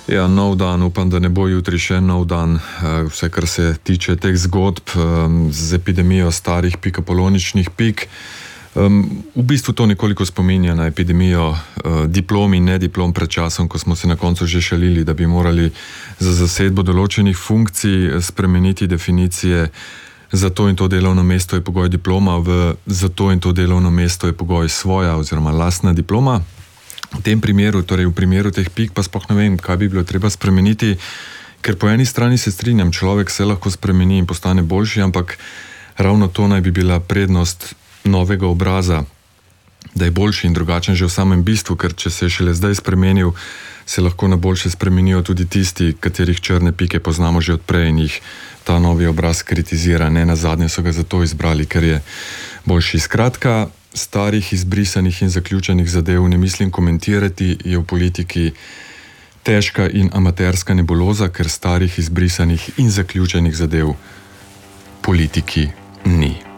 Ja, nov dan, upam, da ne bo jutri še nov dan, vse kar se tiče teh zgodb z epidemijo starih pikapoloničnih pik. V bistvu to nekoliko spominja na epidemijo diplom in nediplom pred časom, ko smo se na koncu že šalili, da bi morali za zasedbo določenih funkcij spremeniti definicije. Za to in to delovno mesto je pogoj diploma, za to in to delovno mesto je pogoj svoja oziroma lastna diploma. V tem primeru, torej v primeru teh pik, pa sploh ne vem, kaj bi bilo treba spremeniti, ker po eni strani se strinjam, človek se lahko spremeni in postane boljši, ampak ravno to naj bi bila prednost novega obraza, da je boljši in drugačen že v samem bistvu, ker če se je šele zdaj spremenil, se lahko na boljše spremenijo tudi tisti, katerih črne pike poznamo že odprej in jih ta novi obraz kritizira. Ne nazadnje so ga zato izbrali, ker je boljši. Skratka, starih, izbrisanih in zaključenih zadev ne mislim komentirati, je v politiki težka in amaterska nebuloza, ker starih, izbrisanih in zaključenih zadev politiki ni.